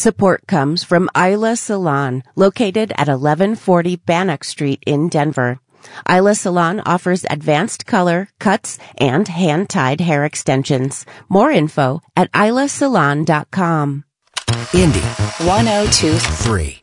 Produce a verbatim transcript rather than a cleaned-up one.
Support comes from Isla Salon, located at eleven forty Bannock Street in Denver. Isla Salon offers advanced color, cuts, and hand-tied hair extensions. More info at isla salon dot com. Indy one oh two three.